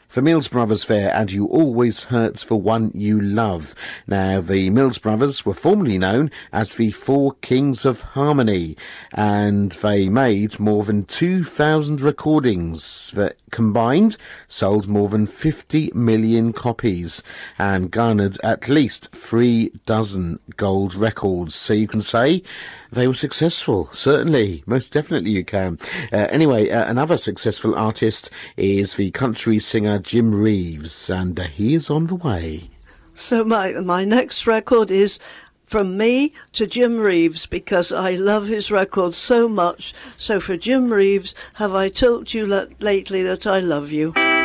for Mills Brothers Fair, and You Always Hurt for One You Love. Now, the Mills Brothers were formerly known as the Four Kings of Harmony, and they made more than 2,000 recordings that combined sold more than 50 million copies and garnered at least 3 dozen gold records. So you can say they were successful. Certainly, most definitely you can. Anyway, another successful artist is the country singer Jim Reeves, and he is on the way. So my next record is from me to Jim Reeves, because I love his records so much. So for Jim Reeves, Have I Told You Lately That I Love You?